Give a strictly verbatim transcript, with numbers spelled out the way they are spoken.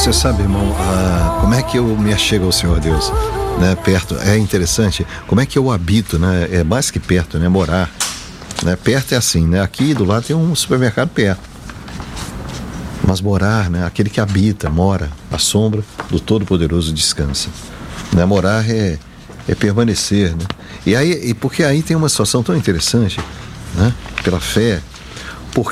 Você sabe, irmão, ah, como é que eu me achego ao Senhor Deus? Né, perto, é interessante, como é que eu habito, né? É mais que perto, né? Morar. Né? Perto é assim, né? Aqui do lado tem um supermercado perto. Mas morar, né? Aquele que habita, mora, à sombra do Todo-Poderoso descansa. Né? Morar é, é permanecer, né? E aí, e porque aí tem uma situação tão interessante, né? Pela fé,